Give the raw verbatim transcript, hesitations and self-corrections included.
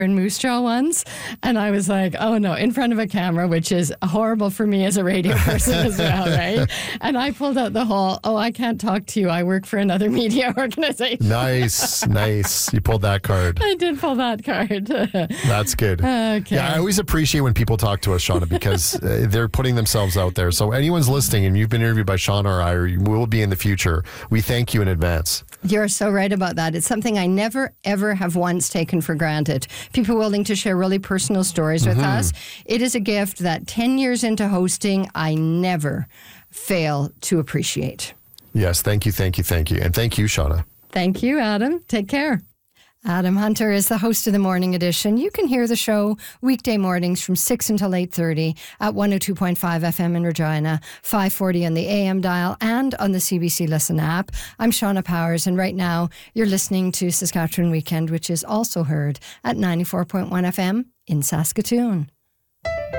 in Moose Jaw once, and I was like, oh no, in front of a camera, which is horrible for me as a radio person as well, right? And I pulled out the whole, oh, I can't talk to you. I work for another media organization. Nice, nice. You pulled that card. I did pull that card. That's good. Okay. Yeah, I always appreciate when people talk to us, Shauna, because uh, they're putting themselves out there. So anyone's listening and you've been interviewed by Shauna or I, or you will be in the future, we thank you in advance. You're so right about that. It's something I never, ever have once taken for granted. People willing to share really personal stories with Mm-hmm. us. It is a gift that ten years into hosting, I never fail to appreciate. Yes, thank you, thank you, thank you. And thank you, Shauna. Thank you, Adam. Take care. Adam Hunter is the host of the Morning Edition. You can hear the show weekday mornings from six until eight thirty at one oh two point five F M in Regina, five forty on the A M dial and on the C B C Listen app. I'm Shauna Powers, and right now you're listening to Saskatchewan Weekend, which is also heard at ninety-four point one F M in Saskatoon.